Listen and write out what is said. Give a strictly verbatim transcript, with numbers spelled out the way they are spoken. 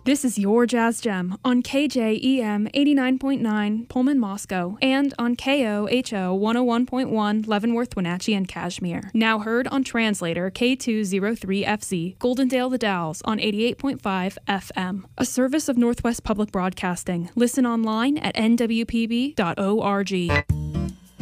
This is your Jazz Gem on K J E M eighty-nine point nine Pullman, Moscow, and on K O H O one oh one point one Leavenworth, Wenatchee, and Kashmir. Now heard on Translator K two oh three F Z, Goldendale The Dalles on eighty-eight point five F M. A service of Northwest Public Broadcasting. Listen online at N W P B dot org.